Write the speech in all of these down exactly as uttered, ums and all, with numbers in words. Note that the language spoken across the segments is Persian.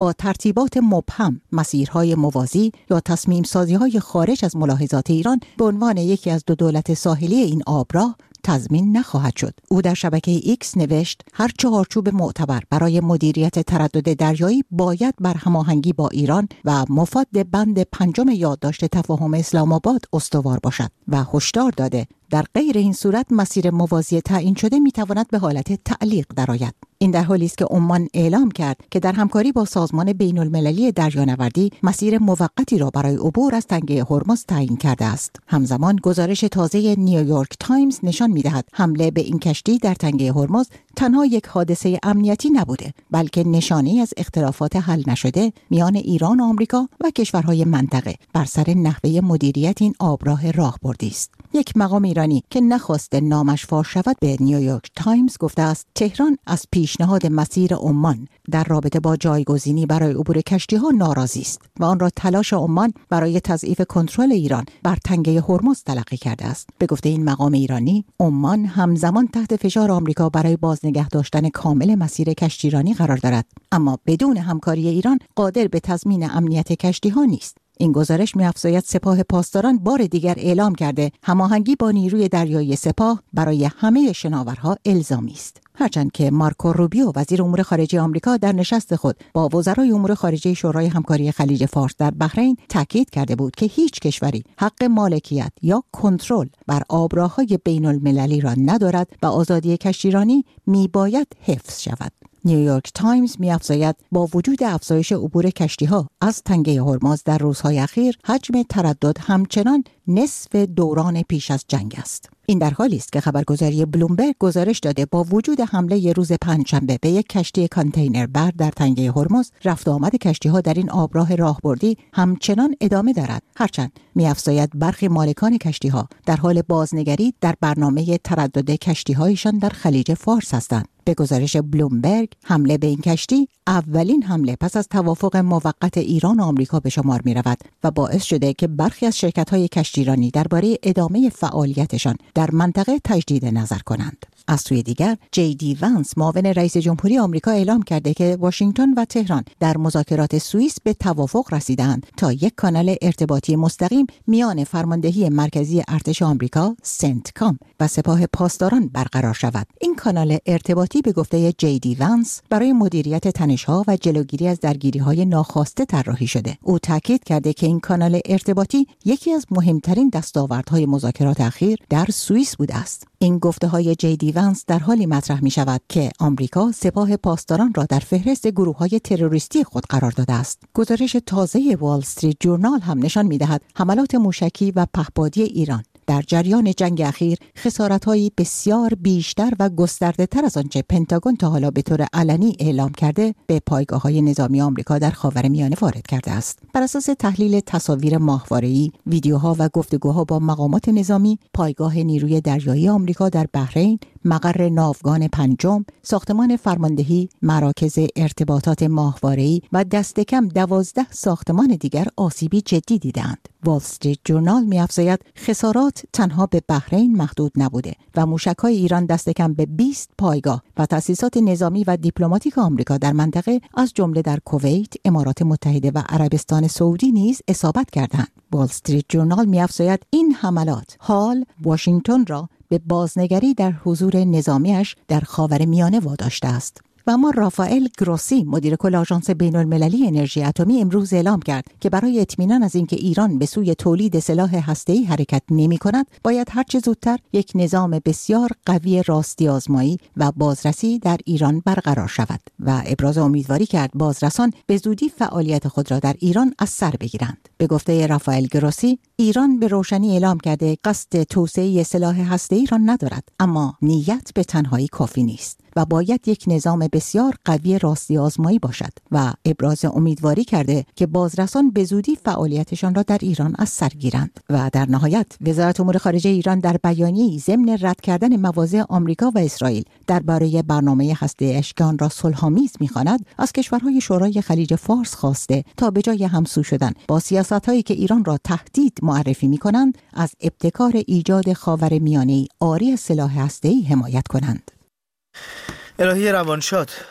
با ترتیبات مبهم، مسیرهای موازی یا تصمیم سازی‌های خارج از ملاحظات ایران به عنوان یکی از دو دولت ساحلی این آبراه تضمین نخواهد شد. او در شبکه ایکس نوشت هر چهارچوب معتبر برای مدیریت تردد دریایی باید بر هماهنگی با ایران و مفاد بند پنجم یادداشت تفاهم اسلام آباد استوار باشد و هشدار داده در غیر این صورت مسیر موازی تعیین شده میتواند به حالت تعلیق درآید. این در حالی است که عمان اعلام کرد که در همکاری با سازمان بین المللی دریانوردی مسیر موقتی را برای عبور از تنگه هرمز تعیین کرده است. همزمان گزارش تازه نیویورک تایمز نشان می‌دهد حمله به این کشتی در تنگه هرمز تنها یک حادثه امنیتی نبوده، بلکه نشانه‌ای از اختلافات حل نشده میان ایران و آمریکا و کشورهای منطقه بر سر نحوه مدیریت این آبراه راهبردی است. یک مقام ایرانی که نخواسته نامش فاش شود به نیویورک تایمز گفته است تهران از پیشنهاد مسیر عمان در رابطه با جایگزینی برای عبور کشتی‌ها ناراضی است و آن را تلاش عمان برای تضعیف کنترل ایران بر تنگه هرمز تلقی کرده است. به گفته این مقام ایرانی، عمان همزمان تحت فشار آمریکا برای بازنگه داشتن کامل مسیر کشتیرانی قرار دارد، اما بدون همکاری ایران قادر به تضمین امنیت کشتی‌ها نیست. این گزارش می‌افزاید سپاه پاسداران بار دیگر اعلام کرده هماهنگی با نیروی دریایی سپاه برای همه شناورها الزامی است. هرچند که مارکو روبیو وزیر امور خارجه آمریکا در نشست خود با وزرای امور خارجه شورای همکاری خلیج فارس در بحرین تاکید کرده بود که هیچ کشوری حق مالکیت یا کنترل بر آبراه‌های بین‌المللی را ندارد و آزادی کشتیرانی میباید حفظ شود. نیویورک تایمز می‌افزاید با وجود افزایش عبور کشتی‌ها از تنگه هرمز در روزهای اخیر، حجم تردد همچنان نصف دوران پیش از جنگ است. این در حالی است که خبرگزاری بلومبرگ گزارش داده با وجود حمله روز پنجشنبه به یک کشتی کانتینر بر در تنگه هرمز، رفت و آمد کشتی‌ها در این آبراه راهبردی همچنان ادامه دارد. هرچند می‌افزاید برخی مالکان کشتی‌ها در حال بازنگری در برنامه تردد کشتی‌هایشان در خلیج فارس هستند. به گزارش بلومبرگ، حمله به این کشتی اولین حمله پس از توافق موقت ایران و آمریکا به شمار می رود و باعث شده که برخی از شرکت‌های کشتیرانی درباره ادامه فعالیتشان در منطقه تجدید نظر کنند. از سوی دیگر، جی دی ونس معاون رئیس جمهوری آمریکا اعلام کرده که واشنگتن و تهران در مذاکرات سوئیس به توافق رسیدند تا یک کانال ارتباطی مستقیم میان فرماندهی مرکزی ارتش آمریکا سنتکام و سپاه پاسداران برقرار شود. این کانال ارتباطی به گفته جی دی ونس برای مدیریت تنش‌ها و جلوگیری از درگیری‌های ناخواسته طراحی شده. او تاکید کرده که این کانال ارتباطی یکی از مهمترین دستاوردهای مذاکرات اخیر در سوئیس بوده است. این گفته‌های جی دی ونس در حالی مطرح می شود که آمریکا سپاه پاسداران را در فهرست گروه‌های تروریستی خود قرار داده است. گزارش تازه وال استریت جورنال هم نشان می‌دهد حملات موشکی و پهپادی ایران در جریان جنگ اخیر خسارت‌های بسیار بیشتر و گسترده‌تر از آنچه پنتاگون تا حالا به طور علنی اعلام کرده به پایگاه‌های نظامی آمریکا در خاورمیانه وارد کرده است. بر اساس تحلیل تصاویر ماهواره‌ای، ویدیوها و گفتگوها با مقامات نظامی، پایگاه نیروی دریایی آمریکا در بحرین، مقر ناوگان پنجم، ساختمان فرماندهی، مراکز ارتباطات ماهواره‌ای و دست کم دوازده ساختمان دیگر آسیبی جدی دیدند. وال استریت جورنال می‌افزاید خسارات تنها به بحرین محدود نبوده و موشک‌های ایران دست کم به بیست پایگاه و تأسیسات نظامی و دیپلماتیک آمریکا در منطقه از جمله در کویت، امارات متحده و عربستان سعودی نیز اصابت کردند. وال استریت جورنال می‌افزاید این حملات حال واشنگتن را به بازنگری در حضور نظامیش در خاورمیانه واداشته است. و اما رافائل گروسی، مدیر کل آژانس بین‌المللی انرژی اتمی، امروز اعلام کرد که برای اطمینان از اینکه ایران به سوی تولید سلاح هسته‌ای حرکت نمی‌کند، باید هر چه زودتر یک نظام بسیار قوی راستی آزمایی و بازرسی در ایران برقرار شود و ابراز امیدواری کرد بازرسان به زودی فعالیت خود را در ایران از سر بگیرند. به گفته رافائل گروسی، ایران به روشنی اعلام کرده قصد توسعه سلاح هسته‌ای را ندارد، اما نیت به تنهایی کافی نیست و باید یک نظام بسیار قوی راستی آزمایی باشد و ابراز امیدواری کرده که بازرسان به زودی فعالیتشان را در ایران از سر گیرند. و در نهایت وزارت امور خارجه ایران در بیانیه‌ای ضمن رد کردن مواضع آمریکا و اسرائیل درباره برنامه هسته‌ایش که آن را صلح‌آمیز می‌خواند، از کشورهای شورای خلیج فارس خواسته تا به جای همسو شدن با سیاست‌هایی که ایران را تهدید معرفی می‌کنند، از ابتکار ایجاد خاورمیانه‌ای عاری از سلاح هسته‌ای حمایت کنند. الهی روانشاد،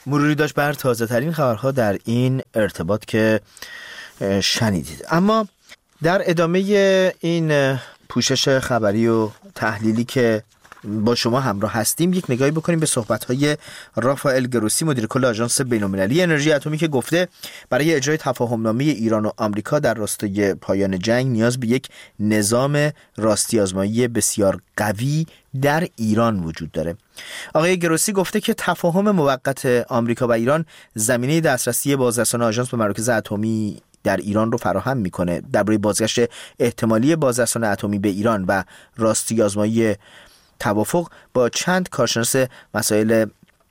مروری داشت بر تازه ترین خبرها در این ارتباط که شنیدید. اما در ادامه این پوشش خبری و تحلیلی که با شما همراه هستیم، یک نگاهی بکنیم به صحبت‌های رافائل گروسی، مدیر کل آژانس بین‌المللی انرژی اتمی، که گفته برای اجرای تفاهم‌نامه ایران و آمریکا در راستای پایان جنگ نیاز به یک نظام راستی آزمایی بسیار قوی در ایران وجود داره. آقای گروسی گفته که تفاهم موقت آمریکا و ایران زمینه دسترسی بازرسان آژانس به مراکز اتمی در ایران رو فراهم میکنه. درباره بازگشت احتمالی بازرسان اتمی به ایران و راستی آزمایی توافق با چند کارشناس مسائل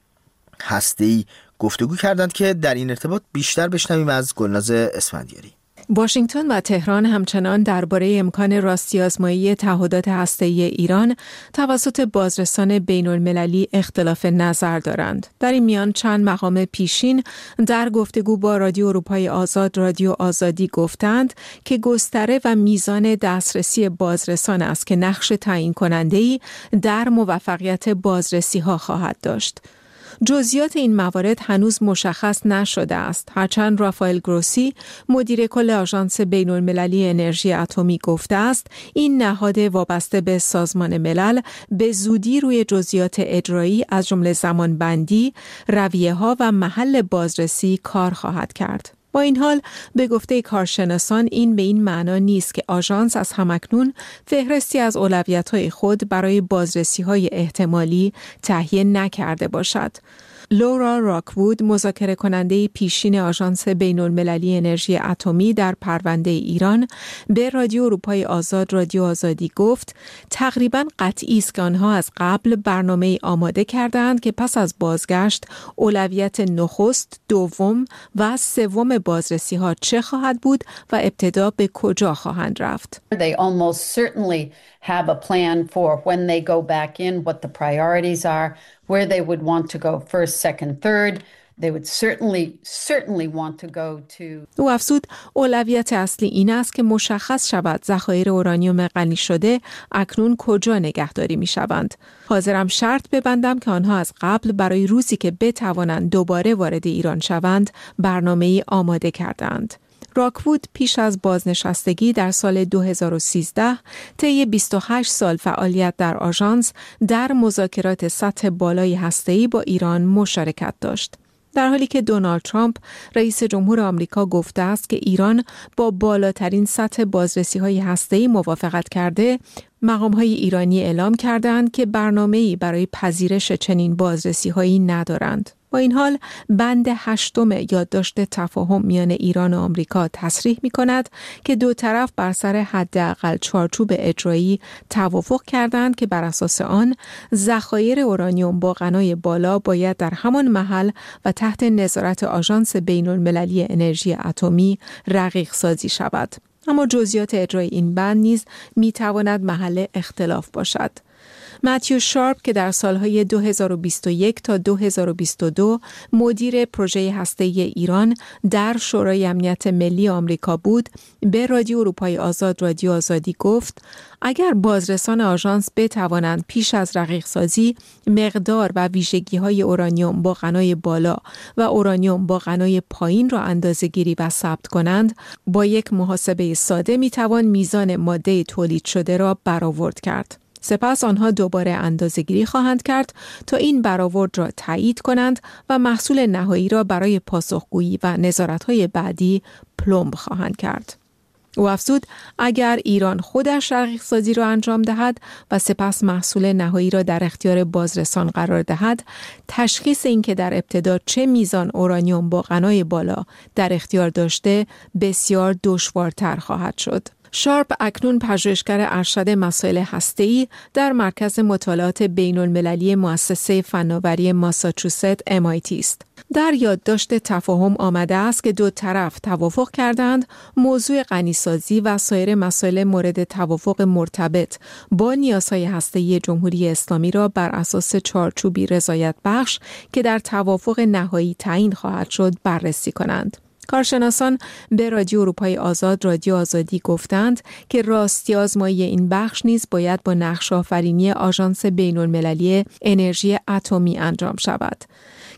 هسته‌ای گفتگو کردند که در این ارتباط بیشتر بشنویم از گلناز اسفندیاری. واشنگتن و تهران همچنان درباره امکان راستی آزمایی تعهدات هسته‌ای ایران توسط بازرسان بین‌المللی اختلاف نظر دارند. در این میان چند مقام پیشین در گفتگو با رادیو اروپای آزاد رادیو آزادی گفتند که گستره و میزان دسترسی بازرسان است که نقش تعیین کننده‌ای در موفقیت بازرسی‌ها خواهد داشت. جزئیات این موارد هنوز مشخص نشده است، هرچند رافائل گروسی مدیر کل آژانس بین‌المللی انرژی اتمی گفته است این نهاد وابسته به سازمان ملل به زودی روی جزئیات اجرایی از جمله زمانبندی، رویه‌ها و محل بازرسی کار خواهد کرد. با این حال به گفته کارشناسان این به این معنا نیست که آژانس از همکنون فهرستی از اولویت‌های خود برای بازرسی‌های احتمالی تهیه نکرده باشد. لورا راکوود، مذاکره کننده پیشین آژانس بین‌المللی انرژی اتمی در پرونده ایران، به رادیو اروپای آزاد رادیو آزادی گفت تقریباً قطعی است که آنها از قبل برنامه آماده کردند که پس از بازگشت اولویت نخست، دوم و سوم بازرسی ها چه خواهد بود و ابتدا به کجا خواهند رفت. They almost certainly have a plan for when they go back in, what the priorities are, where they would want to go first, second, third. They would certainly, certainly want to go to... او افزود اولویت اصلی این است که مشخص شود ذخایر اورانیوم غنی شده اکنون کجا نگهداری می شوند. حاضرم شرط ببندم که آنها از قبل برای روزی که بتوانند دوباره وارد ایران شوند برنامه‌ای آماده کردند. راکوود پیش از بازنشستگی در سال دو هزار و سیزده طی بیست و هشت سال فعالیت در آژانس در مذاکرات سطح بالای هسته‌ای با ایران مشارکت داشت. در حالی که دونالد ترامپ رئیس جمهور آمریکا گفته است که ایران با بالاترین سطح بازرسی‌های هسته‌ای موافقت کرده، مقام‌های ایرانی اعلام کردند که برنامه‌ای برای پذیرش چنین بازرسی‌هایی ندارند. با این حال بند هشتم یادداشت تفاهم میان ایران و آمریکا تصریح می‌کند که دو طرف بر سر حداقل چارچوب اجرایی توافق کردند که بر اساس آن ذخایر اورانیوم با غنای بالا باید در همان محل و تحت نظارت آژانس بین‌المللی انرژی اتمی رقیق سازی شود. اما جزئیات اجرای این بند نیز می‌تواند محل اختلاف باشد. متیو شارپ که در سالهای دو هزار و بیست و یک تا دو هزار و بیست و دو مدیر پروژه هسته‌ای ایران در شورای امنیت ملی آمریکا بود، به رادیو اروپای آزاد رادیو آزادی گفت اگر بازرسان آژانس بتوانند پیش از رقیق سازی مقدار و ویژگی‌های اورانیوم با غنای بالا و اورانیوم با غنای پایین را اندازه‌گیری و ثبت کنند، با یک محاسبه ساده می‌توان میزان ماده تولید شده را برآورد کرد. سپس آنها دوباره اندازه‌گیری خواهند کرد تا این برآورد را تایید کنند و محصول نهایی را برای پاسخگویی و نظارت‌های بعدی پلمب خواهند کرد. او افزود اگر ایران خودش رقیق سازی را انجام دهد و سپس محصول نهایی را در اختیار بازرسان قرار دهد، تشخیص این که در ابتدا چه میزان اورانیوم با غنای بالا در اختیار داشته بسیار دشوارتر خواهد شد. شارپ اکنون پژوهشگر ارشد مسائل هسته‌ای در مرکز مطالعات بین‌المللی مؤسسه فناوری ماساچوست ام آی تی است. در یادداشت تفاهم آمده است که دو طرف توافق کردند موضوع غنیسازی و سایر مسائل مورد توافق مرتبط با نیازهای هسته‌ای جمهوری اسلامی را بر اساس چارچوبی رضایت بخش که در توافق نهایی تعیین خواهد شد بررسی کنند. کارشناسان به رادیو اروپای آزاد رادیو آزادی گفتند که راستی آزمایی این بخش نیز باید با نقش آفرینی آژانس بین‌المللی انرژی اتمی انجام شود.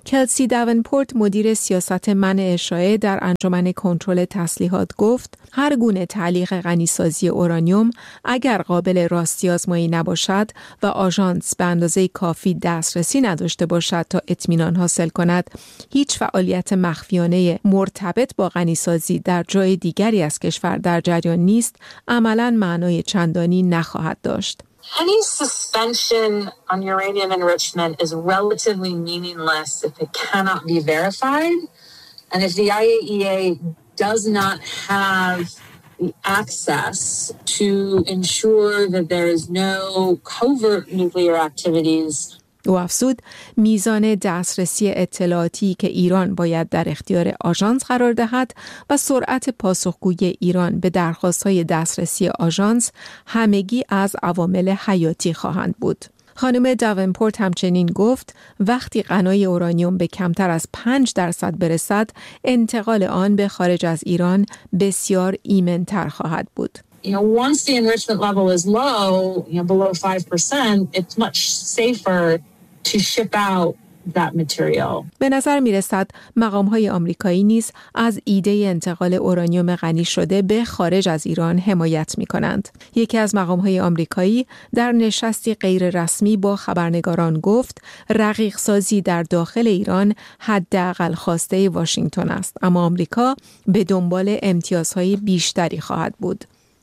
کلسی داونپورت مدیر سیاست منع اشاعه در انجمن کنترل تسلیحات گفت هر گونه تعلیق غنیسازی اورانیوم اگر قابل راستی آزمایی نباشد و آژانس به اندازه کافی دسترسی نداشته باشد تا اطمینان حاصل کند، هیچ فعالیت مخفیانه مرتبط با غنیسازی در جای دیگری از کشور در جریان نیست، عملاً معنای چندانی نخواهد داشت. Any suspension on uranium enrichment is relatively meaningless if it cannot be verified, and if the I A E A does not have the access to ensure that there is no covert nuclear activities. او افزود میزان دسترسی اطلاعاتی که ایران باید در اختیار آژانس قرار دهد و سرعت پاسخگویی ایران به درخواست‌های دسترسی آژانس همگی از عوامل حیاتی خواهند بود. خانم داونپورت همچنین گفت وقتی غنای اورانیوم به کمتر از پنج درصد برسد، انتقال آن به خارج از ایران بسیار ایمن‌تر خواهد بود. You know, once the enrichment level is low, you know, below five percent, it's much safer to ship out that material. به نظر می رسد مقام‌های آمریکایی نیز از ایده انتقال اورانیوم غنی شده به خارج از ایران حمایت می کنند. یکی از مقام‌های آمریکایی در نشستی غیر رسمی با خبرنگاران گفت رقیق سازی در داخل ایران حداقل خواسته واشنگتن است، اما آمریکا به دنبال امتیازهای بیشتری خواهد بود.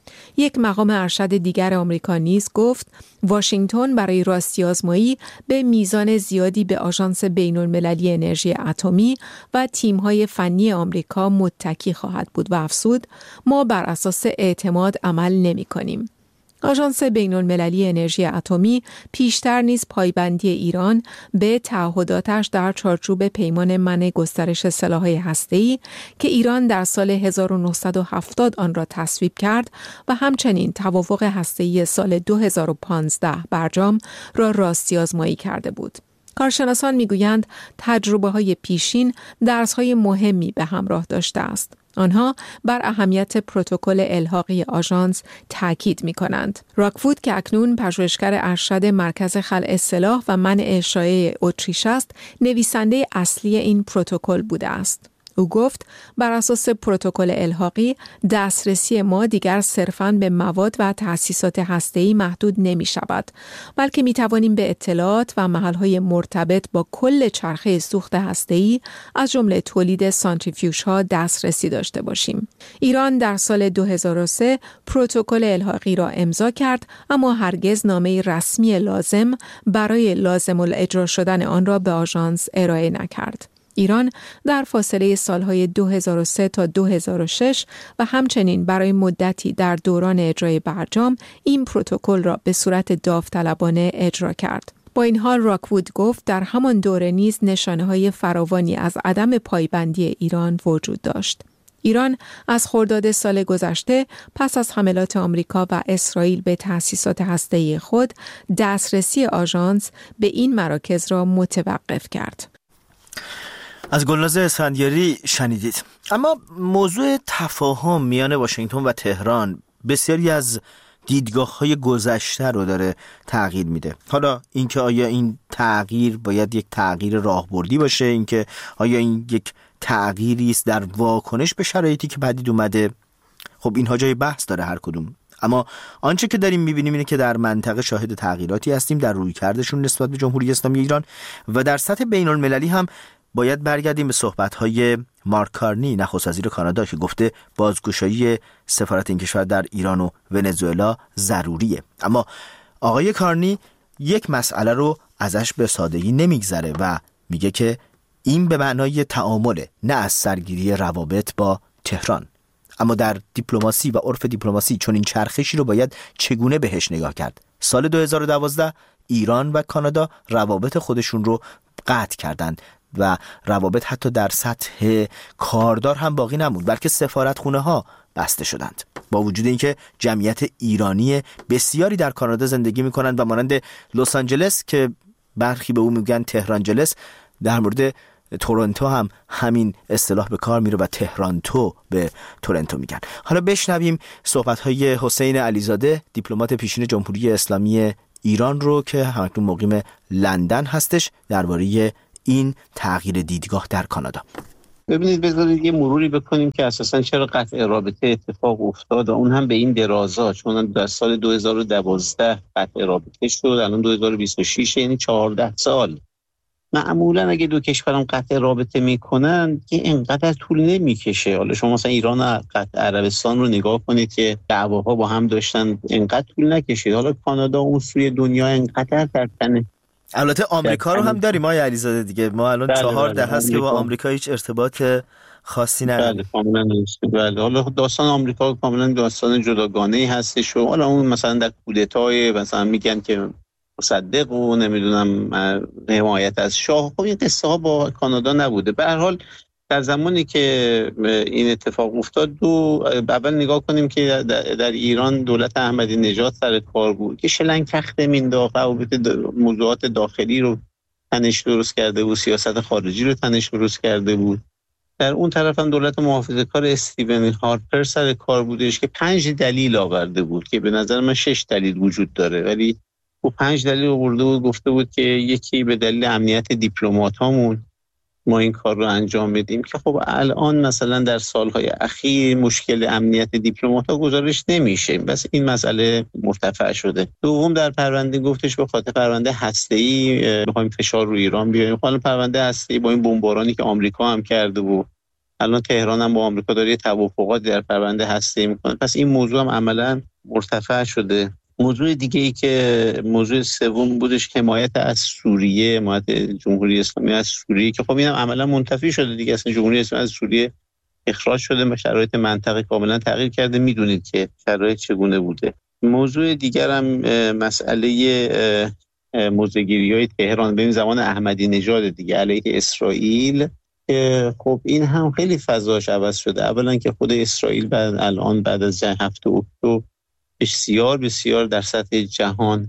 یک مقام ارشد دیگر آمریکا نیز گفت واشنگتن برای راستی آزمایی به میزان زیادی به آژانس بین‌المللی انرژی اتمی و تیم‌های فنی آمریکا متکی خواهد بود و افزود ما بر اساس اعتماد عمل نمی‌کنیم. آژانس بین‌المللی انرژی اتمی پیشتر نیز پایبندی ایران به تعهداتش در چارچوب پیمان منع گسترش سلاح‌های هسته‌ای که ایران در سال هزار و نهصد و هفتاد آن را تصویب کرد و همچنین توافق هسته‌ای سال دو هزار و پانزده برجام را راستی آزمایی کرده بود. کارشناسان میگویند تجربه‌های پیشین درس‌های مهمی به همراه داشته است. آنها بر اهمیت پروتکل الحاقی آژانس تاکید می‌کنند. راکوود که اکنون پژوهشگر ارشد مرکز خلع سلاح و منع اشاعه اتریش است، نویسنده اصلی این پروتکل بوده است. او گفت بر اساس پروتکل الحاقی دسترسی ما دیگر صرفاً به مواد و تأسیسات هسته‌ای محدود نمی شود، بلکه می توانیم به اطلاعات و محل‌های مرتبط با کل چرخه سوخت هسته‌ای از جمله تولید سانتریفیوژها دسترسی داشته باشیم. ایران در سال دو هزار و سه پروتکل الحاقی را امضا کرد، اما هرگز نامه رسمی لازم برای لازم الاجرا شدن آن را به آژانس ارائه نکرد. ایران در فاصله سالهای دو هزار و سه تا دو هزار و شش و همچنین برای مدتی در دوران اجرای برجام این پروتکل را به صورت داوطلبانه اجرا کرد. با این حال راکوود گفت در همان دوره نیز نشانه‌های فراوانی از عدم پایبندی ایران وجود داشت. ایران از خرداد سال گذشته پس از حملات آمریکا و اسرائیل به تأسیسات هسته‌ای خود دسترسی آژانس به این مراکز را متوقف کرد. از گلناز اسفندیاری شنیدید. اما موضوع تفاهم میان واشنگتن و تهران بسیاری از دیدگاه‌های گذشته رو داره تغییر میده. حالا اینکه آیا این تغییر باید یک تغییر راهبردی باشه، اینکه آیا این یک تغییری است در واکنش به شرایطی که پدید اومده، خب اینها جای بحث داره هر کدوم. اما آنچه که داریم میبینیم اینه که در منطقه شاهد تغییراتی هستیم در رویکردشون نسبت به جمهوری اسلامی ایران و در سطح بین‌المللی هم باید برگردیم به صحبت‌های مارک کارنی، نخست وزیر کانادا، که گفته بازگشایی سفارت این کشور در ایران و ونزوئلا ضروریه. اما آقای کارنی یک مسئله رو ازش به سادگی نمیگذره و میگه که این به معنای تعامله، نه از سرگیری روابط با تهران. اما در دیپلماسی و عرف دیپلماسی چون این چرخشی رو باید چگونه بهش نگاه کرد؟ سال دو هزار و دوازده ایران و کانادا روابط خودشون رو قطع کردند و روابط حتی در سطح کاردار هم باقی نموند، بلکه سفارتخونه ها بسته شدند. با وجود اینکه جمعیت ایرانی بسیاری در کانادا زندگی می‌کنند و مانند لس آنجلس که برخی به اون میگن تهرانجلس، در مورد تورنتو هم همین اصطلاح به کار میره و تهرانتو به تورنتو میگن. حالا بشنویم صحبت‌های حسین علیزاده، دیپلمات پیشین جمهوری اسلامی ایران رو که همکنون مقیم لندن هستش، درباره این تغییر دیدگاه در کانادا؟ ببینید، بذارید یه مروری بکنیم که اساساً چرا قطع رابطه اتفاق افتاد و اون هم به این درازا، چون در سال دو هزار و دوازده قطع رابطه شد، الان دو هزار و بیست و شش، یعنی چهارده سال. معمولا اگه دو کشورم قطع رابطه میکنن که اینقدر طول نمیکشه. حالا شما مثلا ایران و قطع عربستان رو نگاه کنید که دعواها با هم داشتن، اینقدر طول نکشید. حالا کانادا اون سوی دنیا اینقدر در تنه. البته آمریکا رو هم داریم آقای علیزاده دیگه، ما الان بله چهار بله. ده هست که با آمریکا هیچ ارتباط خاصی نداریم. بله کاملا درسته. بله حالا داستان آمریکا کاملا داستان جداگانه‌ای هستش و حالا اون مثلا در کودتای مثلا میگن که مصدق و نمیدونم حمایت از شاه، خب این قصه ها با کانادا نبوده. به هر حال در زمانی که این اتفاق افتاد، دو اول نگاه کنیم که در ایران دولت احمدی نژاد سر کار بود که شلنگ تخته مینداخت، روابط موضوعات داخلی رو تنش درست کرده بود، سیاست خارجی رو تنش درست کرده بود. در اون طرف هم دولت محافظه‌کار استیون هارپر سر کار بودش که پنج دلیل آورده بود که به نظر من شش دلیل وجود داره، ولی و پنج دلیل آورده بود، گفته بود که یکی به دلیل امنیت دیپلمات هامون ما این کار رو انجام بدیم، که خب الان مثلا در سالهای اخیر مشکل امنیت دیپلمات ها گزارش نمیشه، بس این مسئله مرتفع شده. دوم در پرونده گفتش به خاطر پرونده هسته‌ای می‌خوایم فشار رو ایران بیاریم. حالا پرونده هسته‌ای با این بمبارانی که آمریکا هم کرده و الان تهران هم با آمریکا داره توافقات در پرونده هسته‌ای میکنه، پس این موضوع هم عملاً مرتفع شده. موضوع دیگه ای که موضوع سوم بودش حمایت از سوریه، حمایت جمهوری اسلامی از سوریه، که خب اینم عملا منتفی شده دیگه. اصلا جمهوری اسلامی از سوریه اخراج شده و شرایط منطقه کاملا تغییر کرده، میدونید که شرایط چگونه بوده. موضوع دیگر هم مسئله موضع‌گیری‌های تهران به زمان احمدی نژاد دیگه علیه اسرائیل، که خب این هم خیلی فضاش عوض شده. اولا که خود اسرائیل بعد الان بعد از هفته اکتبر بسیار بسیار در سطح جهان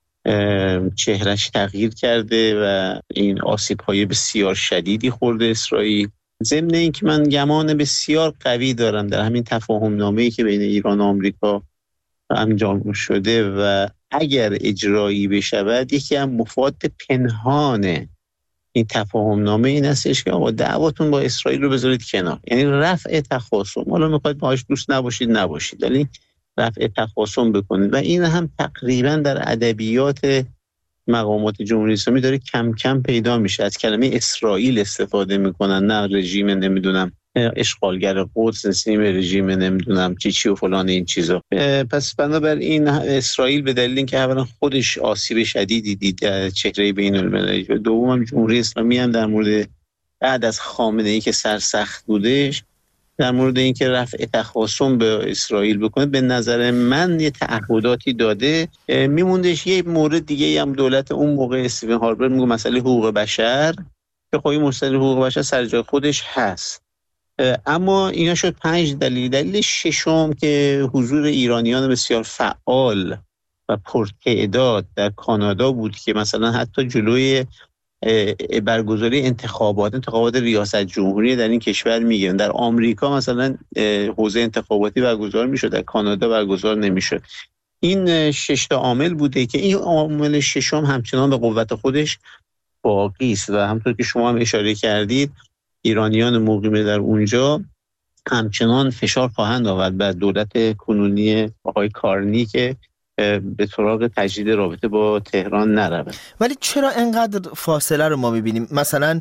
چهرش تغییر کرده و این آسیب‌های بسیار شدیدی خورده اسرائیل. ضمن این که من گمان بسیار قوی دارم در همین تفاهم نامه‌ای که بین ایران و آمریکا انجام شده و اگر اجرایی بشود، یکی از مفاد پنهان این تفاهم نامه این هستش که آقا دعواتون با اسرائیل رو بذارید کنار، یعنی رفع تخاصم. حالا میخواید باهاش دوست نباشید نباشید، ولی رفع تخاصم بکنید. و این هم تقریبا در ادبیات مقامات جمهوری اسلامی داره کم کم پیدا میشه. از کلمه اسرائیل استفاده میکنن، نه رژیم نمیدونم اشغالگر قدس، نسیم رژیم نمیدونم چی چی و فلان این چیزا. پس بنابراین اسرائیل به دلیل اینکه اولا خودش آسیب شدیدی دید چهره بین المللی، دوم جمهوری اسلامی هم در مورد بعد از خامنه‌ای که سرسخت بودش در مورد اینکه رفع تخاصم به اسرائیل بکنه، به نظر من یه تعهداتی داده. میموندش یه مورد دیگه هم دولت اون موقع استیون هارپر میگه مسئله حقوق بشر، که خب این مسئله حقوق بشر سر جای خودش هست، اما اینا شد پنج دلیل. دلیل ششم که حضور ایرانیان بسیار فعال و پرتعداد در کانادا بود که مثلا حتی جلوی برگزاری انتخابات انتخابات ریاست جمهوری در این کشور میگیرن. در آمریکا مثلا حوزه انتخاباتی برگزار میشد، در کانادا برگزار نمیشد. این شش تا عامل بوده که این عامل ششم همچنان به قوت خودش باقی است و همونطور که شما هم اشاره کردید ایرانیان مقیم در اونجا همچنان فشار خواهند آورد بر دولت کنونی آقای کارنی که به سراغ تجدید رابطه با تهران نرود. ولی چرا اینقدر فاصله رو ما میبینیم؟ مثلا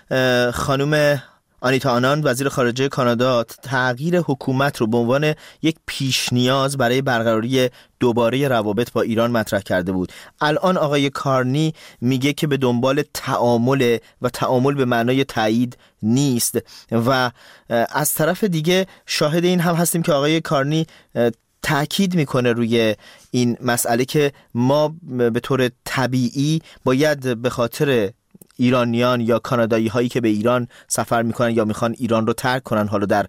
خانم آنیتا آنان وزیر خارجه کانادا تغییر حکومت رو به عنوان یک پیش نیاز برای برقراری دوباره روابط با ایران مطرح کرده بود. الان آقای کارنی میگه که به دنبال تعامل و تعامل به معنای تایید نیست و از طرف دیگه شاهد این هم هستیم که آقای کارنی تأکید میکنه روی این مسئله که ما به طور طبیعی باید به خاطر ایرانیان یا کانادایی هایی که به ایران سفر میکنن یا میخوان ایران رو ترک کنن، حالا در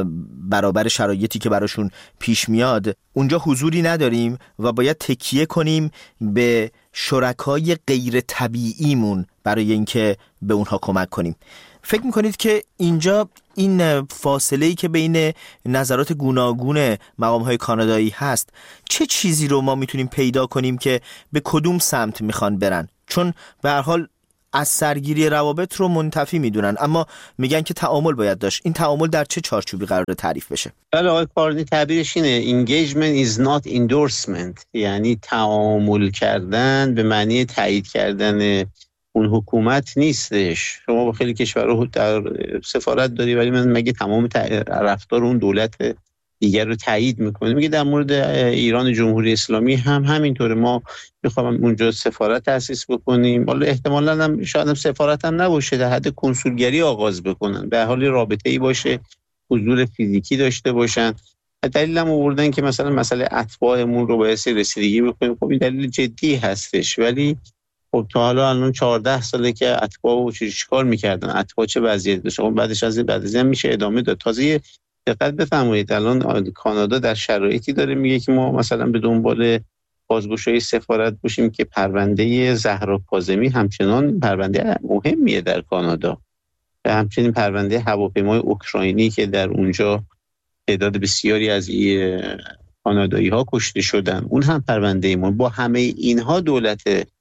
برابر شرایطی که براشون پیش میاد، اونجا حضوری نداریم و باید تکیه کنیم به شرکای غیر طبیعیمون برای اینکه به اونها کمک کنیم. فکر میکنید که اینجا این فاصله‌ای که بین نظرات گوناگون مقام‌های کانادایی هست، چه چیزی رو ما میتونیم پیدا کنیم که به کدوم سمت میخوان برن؟ چون به هر حال از سرگیری روابط رو منتفی میدونن، اما میگن که تعامل باید داشت. این تعامل در چه چارچوبی قراره تعریف بشه؟ بله آقای کارنی تعبیرش اینه engagement is not endorsement، یعنی تعامل کردن به معنی تایید کردن اون حکومت نیستش. شما با خیلی کشورها در سفارت داری ولی من مگه تمام رفتار اون دولت دیگر رو تایید میکنه؟ میگه در مورد ایران جمهوری اسلامی هم همینطوره، ما میخوام اونجا سفارت تأسیس بکنیم، والا احتمالاً هم شاید هم سفارت هم نباشه، در حد کنسولگری آغاز بکنن، به حال رابطه‌ای باشه، حضور فیزیکی داشته باشن. دلیل هم آوردن که مثلا مسئله اتباعمون رو باید رسیدگی بکنیم. خب این دلیل جدی هستش، ولی خب تا حالا الان چهارده ساله که اتباع و چیکار میکردن، اتباع چه وضعیتی داشت. خب بعدش از این بعد از این میشه ادامه داد. تازه دقت بفرمایید الان کانادا در شرایطی داره میگه که ما مثلا به دنبال بازگشایی سفارت باشیم که پرونده زهرا کاظمی همچنان پرونده مهمیه در کانادا، و همچنین پرونده هواپیمای اوکراینی که در اونجا تعداد بسیاری از کانادایی ها کشته شدن، اون هم پرونده ما. با همه اینها دولت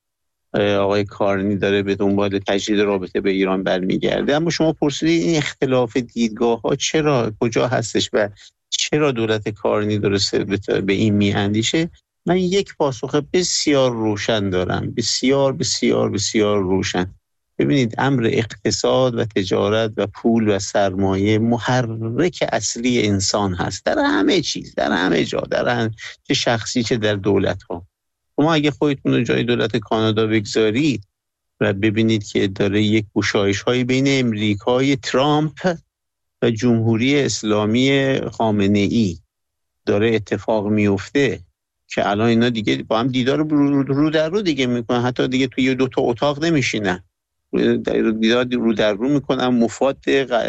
آقای کارنی داره به دنبال تجدید رابطه به ایران برمیگرده. اما شما پرسیدید این اختلاف دیدگاه ها چرا کجا هستش و چرا دولت کارنی درسته به این میاندیشه؟ من یک پاسخ بسیار روشن دارم، بسیار بسیار بسیار روشن. ببینید امر اقتصاد و تجارت و پول و سرمایه محرک اصلی انسان هست در همه چیز، در همه جا، در هم چه شخصی چه در دولت ها. شما اگه خودتون رو جای دولت کانادا بگذارید و ببینید که داره یک گشایش های بین امریکای ترامپ و جمهوری اسلامی خامنه ای داره اتفاق میفته که الان اینا دیگه با هم دیدار رو, رو در رو دیگه میکنن، حتی دیگه توی دو تا اتاق نمیشینن، دیدار رو در رو میکنن. مفاد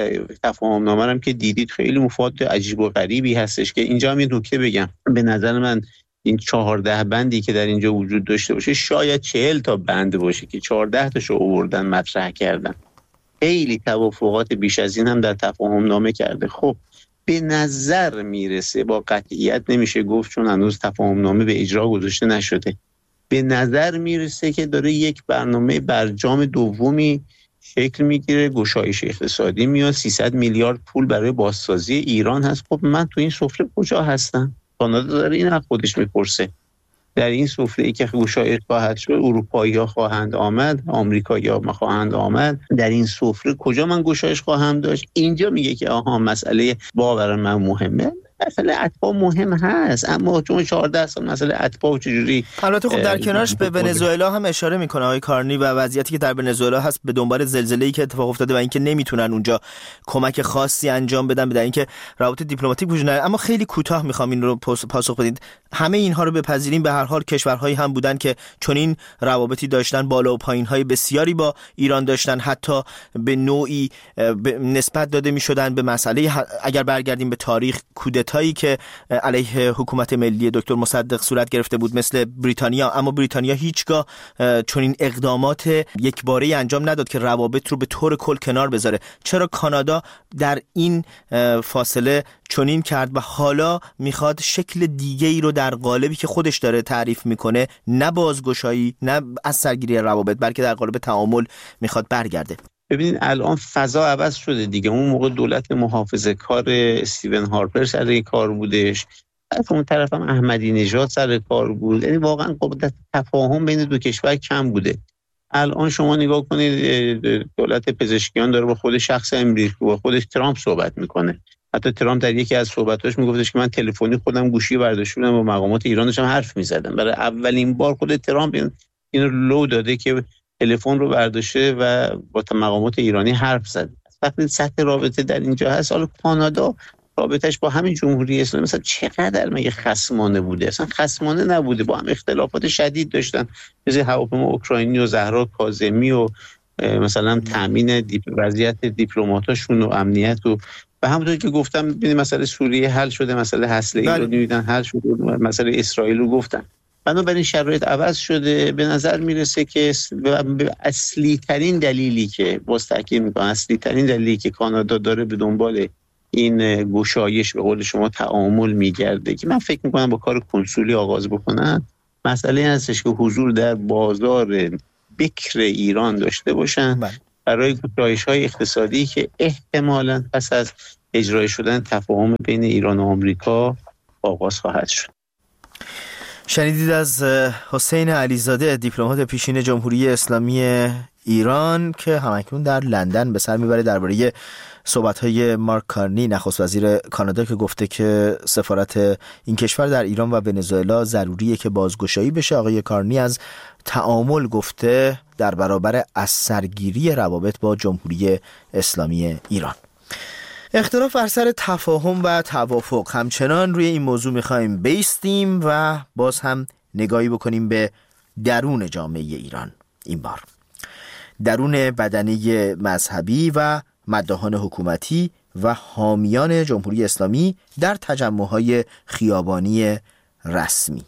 تفاهم نامه هم که دیدید خیلی مفاد عجیب و غریبی هستش که اینجا هم یه نکته بگم. به نظر من این چهارده بندی که در اینجا وجود داشته باشه شاید چهل تا بند باشه که چهارده تاشو آوردن مطرح کردن. خیلی توافقات بیش از این هم در تفاهم نامه کرده. خب به نظر میرسه، با قطعیت نمیشه گفت چون هنوز تفاهم نامه به اجرا گذاشته نشده، به نظر میرسه که داره یک برنامه برجام دومی شکل میگیره، گشایش اقتصادی میاد، سیصد میلیارد پول برای بازسازی ایران هست. خب من تو این سفره کجا هستم؟ کانادا داره این از خودش میپرسه. در این سفره ای که گشایش خواهد شد، اروپایی‌ها خواهند آمد، آمریکایی‌ها خواهند آمد، در این سفره کجا من گشایش خواهم داشت؟ اینجا میگه که آها مسئله باور من مهمه. مسئله اتباع مهم هست، اما چون چهارده سال مسئله اتباع چجوری. البته خب در کنارش به ونزوئلا هم اشاره میکنه آقای کارنی و وضعیتی که در ونزوئلا هست به دنبال زلزله‌ای که اتفاق افتاده و اینکه نمیتونن اونجا کمک خاصی انجام بدن، بدن اینکه روابط دیپلماتیک وجود نداره. اما خیلی کوتاه میخوام این رو پاسخ بدید. همه اینها رو بپذیریم، به هر حال کشورهایی هم بودن که چون این روابطی داشتن، بالا و پایین‌های بسیاری با ایران داشتن، حتی به نوعی نسبت داده میشدن به مسئله، اگر برگردیم به تاریخ، کودتایی که علیه حکومت ملی دکتر مصدق صورت گرفته بود مثل بریتانیا. اما بریتانیا هیچگاه چون این اقدامات یکباره‌ای انجام نداد که روابط رو به طور کل کنار بذاره. چرا کانادا در این فاصله چنین کرد و حالا میخواد شکل دیگه‌ای رو در قالبی که خودش داره تعریف میکنه، نه بازگشایی، نه از سرگیری روابط، بلکه در قالب تعامل میخواد برگرده؟ ببینید الان فضا عوض شده دیگه. اون موقع دولت محافظه کار استیون هارپر سر کار بودش، از اون طرف هم احمدی نژاد سر کار بود، یعنی واقعا قدرت تفاهم بین دو کشور کم بوده. الان شما نگاه کنید دولت پزشکیان داره با خود شخص امریکا، با خودش ترامپ صحبت میکنه. حتی ترامپ در یکی از صحبتاش میگفتش که من تلفنی خودم گوشی برداشته بودم با مقامات ایران داشتم حرف میزدم. برای اولین بار خود ترامپ این رو لو داده که تلفن رو برداشته و با مقامات ایرانی حرف زد. وقتی سطح رابطه در اینجا هست، حالا کانادا رابطش با همین جمهوری اسلامی مثلا چقدر مگه خصمانه بوده؟ اصلا خصمانه نبوده، با هم اختلافات شدید داشتن، مثل هواپیما اوکراینی و زهرا کاظمی و مثلا تامین دیپ وضعیت دیپلماتاشون و امنیت و به همونطور که گفتم ببینید مسئله سوریه حل شده، مسئله هسته‌ای رو می‌دیدن حل شده، مسئله اسرائیل رو گفتن. بنابراین شرایط عوض شده. به نظر میرسه که اصلی ترین دلیلی که باز تاکید میکنم اصلی ترین دلیلی که کانادا داره به دنبال این گشایش به قول شما تعامل میگرده که من فکر میکنم با کار کنسولی آغاز بکنن، مسئله هستش که حضور در بازار بکر ایران داشته باشن بله. برای گشایش‌های اقتصادی که احتمالاً پس از اجرای شدن تفاهم بین ایران و آمریکا آغاز خواهد شد. شنیدید از حسین علیزاده، دیپلمات پیشین جمهوری اسلامی ایران که همکنون در لندن به سر میبره درباره صحبت‌های مارک کارنی نخست وزیر کانادا که گفته که سفارت این کشور در ایران و ونزوئلا ضروریه که بازگشایی بشه. آقای کارنی از تعامل گفته در برابر از سرگیری روابط با جمهوری اسلامی ایران. اختلاف بر سر تفاهم و توافق، همچنان روی این موضوع می‌خوایم بیستیم و باز هم نگاهی بکنیم به درون جامعه ایران. این بار درون بدنه مذهبی و مداحان حکومتی و حامیان جمهوری اسلامی در تجمع‌های خیابانی رسمی.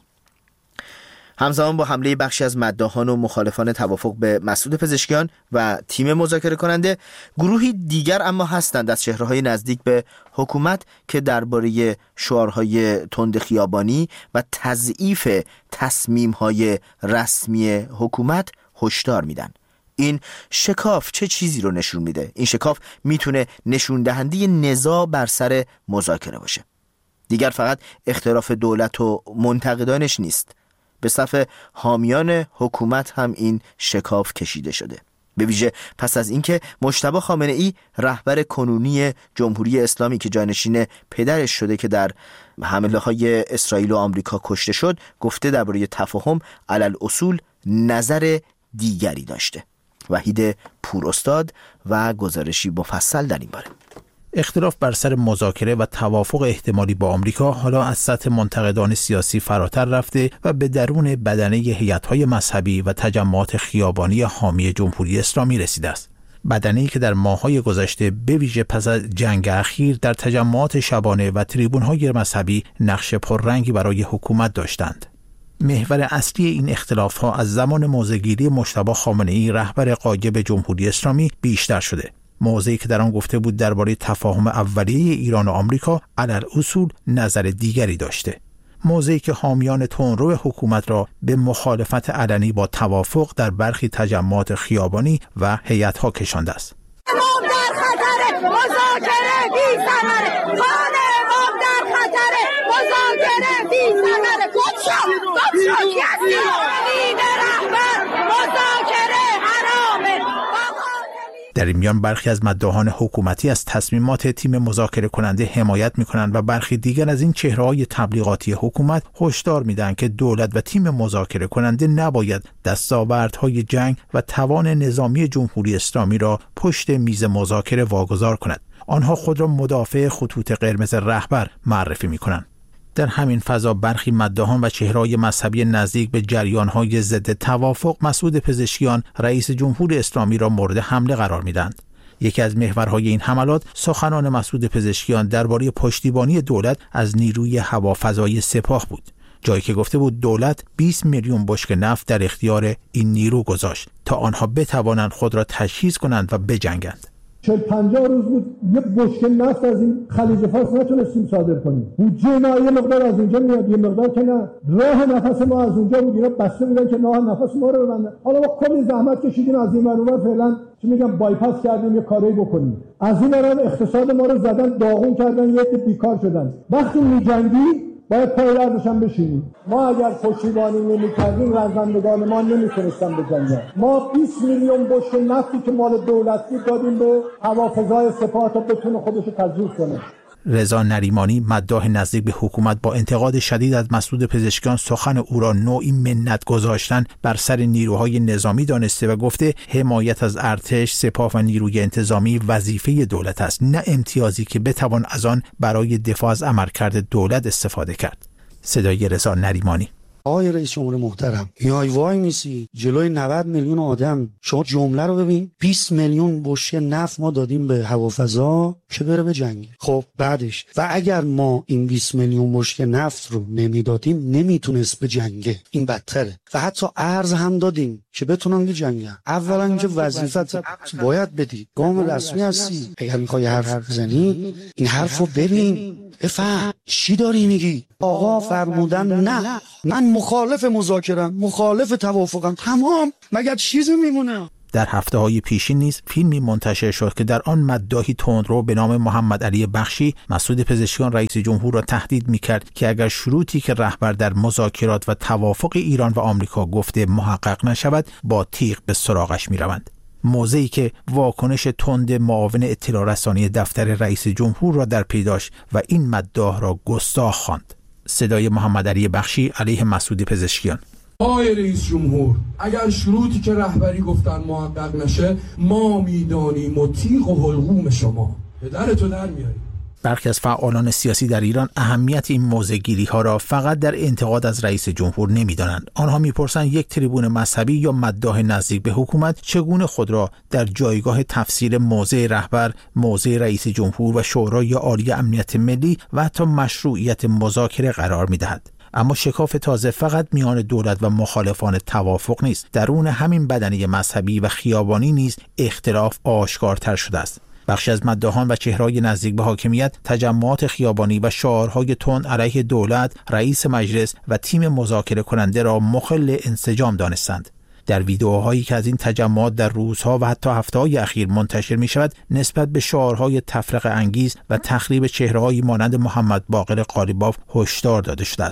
همزمان با حمله بخشی از مداحان و مخالفان توافق به مسعود پزشکیان و تیم مذاکره کننده، گروهی دیگر اما هستند از چهره‌های نزدیک به حکومت که درباره شعارهای تند خیابانی و تضعیف تصمیم‌های رسمی حکومت هشدار میدن. این شکاف چه چیزی رو نشون میده؟ این شکاف میتونه نشون دهنده نزاع بر سر مذاکره باشه. دیگر فقط اختلاف دولت و منتقدانش نیست. به صف حامیان حکومت هم این شکاف کشیده شده. به ویژه پس از اینکه مجتبی خامنه‌ای رهبر کنونی جمهوری اسلامی که جانشین پدرش شده که در حمله‌های اسرائیل و آمریکا کشته شد، گفته درباره تفاهم علل اصول نظر دیگری داشته. وحید پوراستاد و گزارشی مفصل در این باره. اختلاف بر سر مذاکره و توافق احتمالی با آمریکا حالا از سطح منتقدان سیاسی فراتر رفته و به درون بدنه هیئت‌های مذهبی و تجمعات خیابانی حامی جمهوری اسلامی رسیده است. بدنه‌ای که در ماه‌های گذشته به ویژه پس از جنگ اخیر در تجمعات شبانه و تریبون‌های مذهبی نقش پررنگی برای حکومت داشتند. محور اصلی این اختلاف‌ها از زمان موضع‌گیری مجتبی خامنه‌ای رهبر غایب جمهوری اسلامی بیشتر شده. موضعی که در آن گفته بود درباره تفاهم اولیه ایران و آمریکا علل اصول نظر دیگری داشته. موضعی که حامیان تندرو حکومت را به مخالفت علنی با توافق در برخی تجمعات خیابانی و هیئت‌ها کشانده است. امام در خطر، مذاکره بی ثمره. خان امام در خطر، مذاکره بی ثمره. گم شو، گم شو کی هستی؟ امید رهبر، مذاکره حرامه. در این میان برخی از مداحان حکومتی از تصمیمات تیم مذاکره کننده حمایت می‌کنند و برخی دیگر از این چهره‌های تبلیغاتی حکومت هشدار میدن که دولت و تیم مذاکره کننده نباید دستاوردهای جنگ و توان نظامی جمهوری اسلامی را پشت میز مذاکره واگذار کند. آنها خود را مدافع خطوط قرمز رهبر معرفی می‌کنند. در همین فضا برخی مداحان و چهره‌های مذهبی نزدیک به جریان‌های ضد توافق مسعود پزشکیان رئیس جمهور اسلامی را مورد حمله قرار می‌دهند. یکی از محورهای این حملات سخنان مسعود پزشکیان درباره پشتیبانی دولت از نیروی هوافضایی سپاه بود، جایی که گفته بود دولت بیست میلیون بشکه نفت در اختیار این نیرو گذاشت تا آنها بتوانند خود را تجهیز کنند و بجنگند. چل پنجاه روز بود یه بشکه نفت از این خلیج فارس نتونستیم صادر کنیم. بودجه ما یه مقدار از اینجا میاد، یه مقدار که نه. راه نفس ما از اونجا بود، اینا بسته بودن که راه نفس ما رو ببندن. حالا ما کلی زحمت کشیدیم از این ور اونور، فعلا چی میگم بایپاس کردیم یه کاری بکنیم. از این ور اقتصاد ما رو زدن داغون کردن، یه عده بیکار شدن. وقتی میجنگی باید پای لرزش هم بشینیم. ما اگر پشتیبانی نمی‌کردیم رزمندگان ما نمی‌تونستن بجنگن. ما بیست میلیون بشکه نفتی که مال دولتی دادیم به هوافضای سپاه تا بتونه خودش رو تجهیز کنه. رضا نریمانی مداح نزدیک به حکومت با انتقاد شدید از مسعود پزشکیان سخن او را نوعی منت گذاشتن بر سر نیروهای نظامی دانسته و گفته حمایت از ارتش، سپاه و نیروی انتظامی وظیفه دولت است، نه امتیازی که بتوان از آن برای دفاع از عملکرد دولت استفاده کرد. صدای رضا نریمانی. آقای رئیس جمهور محترم، میای وای میسی جلوی نود میلیون آدم، شما جمله رو ببین، بیست میلیون بشکه نفت ما دادیم به هوافضا که بره به جنگ. خب بعدش و اگر ما این بیست میلیون بشکه نفت رو نمیدادیم نمیتونست به جنگه، این بدتره. و حتی ارز هم دادیم که بتونن به جنگن. اولا که وظیفت باید بدی، گام رسمی هستی. اگر میخوای حرف بزنی این حرف رو ببین، افهم چی داری میگی؟ آقا فرمودن نه، من مخالف مذاکرم، مخالف توافقم، تمام، مگر چیزی میمونه؟ در هفته‌های پیشین نیز فیلمی منتشر شد که در آن مداحی تندرو به نام محمد علی بخشی مسعود پزشکیان رئیس جمهور را تهدید می‌کرد که اگر شروطی که رهبر در مذاکرات و توافق ایران و آمریکا گفته محقق نشود با تیغ به سراغش می‌روند. موضعی که واکنش تند معاون اطلاع رسانی دفتر رئیس جمهور را در پی داشت و این مداح را گستاخ خواند. صدای محمد علی بخشی علیه مسعود پزشکیان: آقای رئیس جمهور، اگر شروطی که رهبری گفتن محقق نشه، ما میدانیم و تیغ و حلقوم شما پدرتو در میاریم. برخی از فعالان سیاسی در ایران اهمیت این موضع‌گیری ها را فقط در انتقاد از رئیس جمهور نمی‌دانند. آنها می‌پرسند یک تریبون مذهبی یا مداح نزدیک به حکومت چگونه خود را در جایگاه تفسیر موضع رهبر، موضع رئیس جمهور و شورای عالی امنیت ملی و حتی مشروعیت مذاکره قرار می‌دهد. اما شکاف تازه فقط میان دولت و مخالفان توافق نیست. درون همین بدنه مذهبی و خیابانی نیز اختلاف آشکارتر شده است. بخشی از مداحان و چهره‌های نزدیک به حاکمیت تجمعات خیابانی و شعارهای تند علیه دولت، رئیس مجلس و تیم مذاکره کننده را مخل انسجام دانستند. در ویدئوهایی که از این تجمعات در روزها و حتی هفته‌های اخیر منتشر می شود، نسبت به شعارهای تفرقه انگیز و تخریب چهره‌هایی مانند محمد باقر قالیباف هشدار داده شده است.